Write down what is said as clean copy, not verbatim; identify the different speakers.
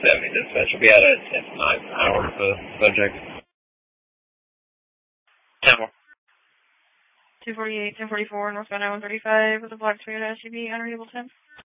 Speaker 1: 70 dispatch. Will be out at 9 hours, subject. 10 more.
Speaker 2: 248, 1044, northbound I-135 with a black Toyota SUV, unreadable 10.